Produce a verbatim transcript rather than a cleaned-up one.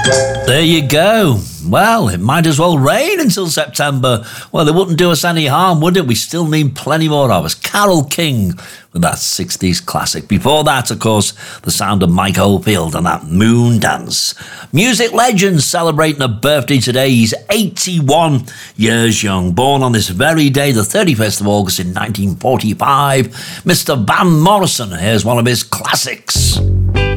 There you go. Well, it might as well rain until September. Well, it wouldn't do us any harm, would it? We still need plenty more of us. Carole King with that sixties classic. Before that, of course, the sound of Mike Oldfield and that Moon Dance. Music legend celebrating a birthday today. He's eighty-one years young. Born on this very day, the thirty-first of August in nineteen forty-five. Mister Van Morrison. Here's one of his classics.